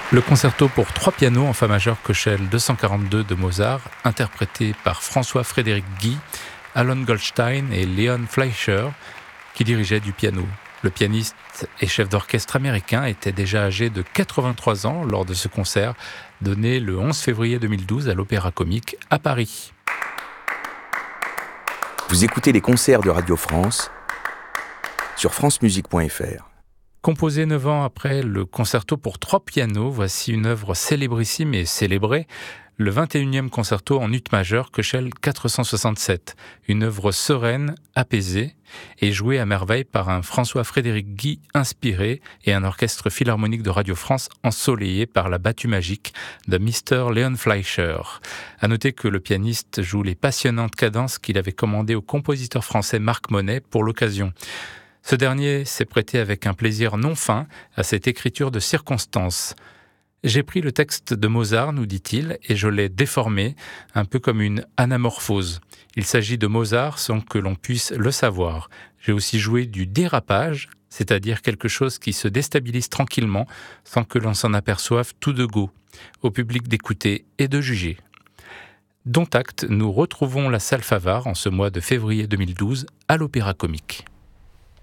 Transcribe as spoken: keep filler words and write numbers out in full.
Le concerto pour trois pianos en fa majeur Köchel deux cent quarante-deux de Mozart, interprété par François-Frédéric Guy, Alon Goldstein et Leon Fleischer, qui dirigeaient du piano. Le pianiste et chef d'orchestre américain était déjà âgé de quatre-vingt-trois ans lors de ce concert, donné le onze février deux mille douze à l'Opéra Comique à Paris. Vous écoutez les concerts de Radio France sur francemusique point f r. Composé neuf ans après le concerto pour trois pianos, voici une œuvre célébrissime et célébrée, le vingt et unième concerto en ut majeur Köchel quatre cent soixante-sept, une œuvre sereine, apaisée et jouée à merveille par un François-Frédéric Guy inspiré et un orchestre philharmonique de Radio France ensoleillé par la battue magique de mister Leon Fleischer. À noter que le pianiste joue les passionnantes cadences qu'il avait commandées au compositeur français Marc Monet pour l'occasion. Ce dernier s'est prêté avec un plaisir non fin à cette écriture de circonstance. J'ai pris le texte de Mozart, nous dit-il, et je l'ai déformé, un peu comme une anamorphose. Il s'agit de Mozart sans que l'on puisse le savoir. J'ai aussi joué du dérapage, c'est-à-dire quelque chose qui se déstabilise tranquillement sans que l'on s'en aperçoive tout de go. Au public d'écouter et de juger. Dont acte, nous retrouvons la salle Favart en ce mois de février deux mille douze à l'Opéra Comique.